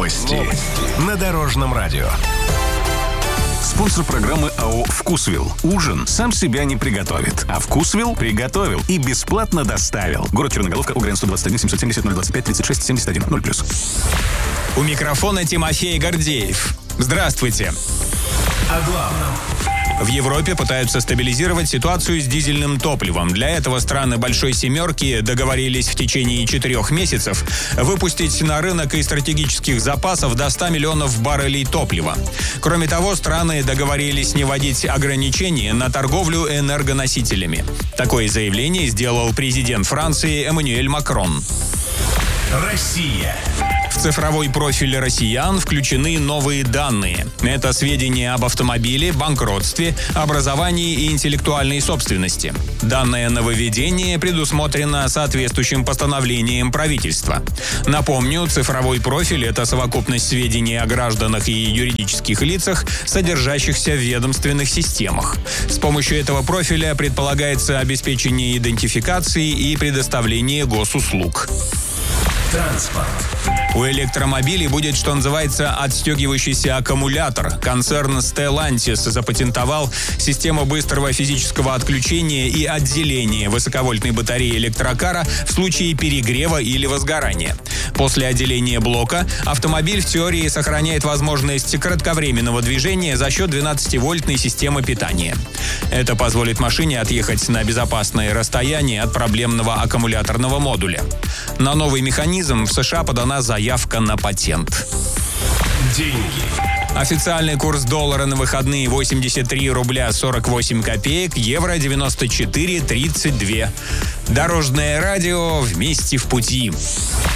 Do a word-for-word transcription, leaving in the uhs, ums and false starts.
Новости. Новости. На Дорожном радио. Спонсор программы АО «Вкусвилл». Ужин сам себя не приготовит, а «Вкусвилл» приготовил и бесплатно доставил. Город Черноголовка, УГРН сто двадцать один семьсот семьдесят ноль двадцать пять тридцать шесть семьдесят один ноль плюс. У микрофона Тимофей Гордеев. Здравствуйте. О главном. В Европе пытаются стабилизировать ситуацию с дизельным топливом. Для этого страны Большой Семерки договорились в течение четырех месяцев выпустить на рынок из стратегических запасов до ста миллионов баррелей топлива. Кроме того, страны договорились не вводить ограничения на торговлю энергоносителями. Такое заявление сделал президент Франции Эммануэль Макрон. Россия. В цифровой профиль россиян включены новые данные. Это сведения об автомобиле, банкротстве, образовании и интеллектуальной собственности. Данное нововведение предусмотрено соответствующим постановлением правительства. Напомню, цифровой профиль – это совокупность сведений о гражданах и юридических лицах, содержащихся в ведомственных системах. С помощью этого профиля предполагается обеспечение идентификации и предоставление госуслуг. Транспорт. У электромобилей будет, что называется, отстегивающийся аккумулятор. Концерн Stellantis запатентовал систему быстрого физического отключения и отделения высоковольтной батареи электрокара в случае перегрева или возгорания. После отделения блока автомобиль в теории сохраняет возможность кратковременного движения за счет двенадцативольтной системы питания. Это позволит машине отъехать на безопасное расстояние от проблемного аккумуляторного модуля. На новый механизм в США подана заявка на патент. Деньги. Официальный курс доллара на выходные восемьдесят три рубля сорок восемь копеек, евро девяносто четыре тридцать два. Дорожное радио, вместе в пути.